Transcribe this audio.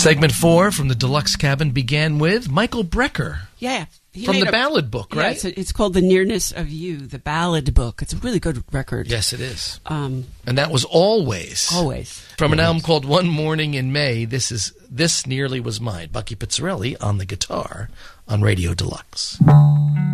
Segment 4 from the Deluxe Cabin began with Michael Brecker. Yeah. From the ballad book, right? Yeah, it's called The Nearness of You, the ballad book. It's a really good record. Yes, it is. And that was Always. Always. From an album called One Morning in May, This Nearly Was Mine. Bucky Pizzarelli on the guitar on Radio Deluxe.